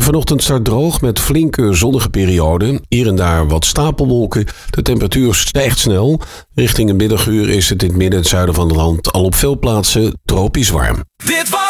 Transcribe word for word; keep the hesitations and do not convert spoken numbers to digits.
Vanochtend start droog met flinke zonnige perioden. Hier en daar wat stapelwolken. De temperatuur stijgt snel. Richting het middaguur is het in het midden en het zuiden van het land al op veel plaatsen tropisch warm. Dit was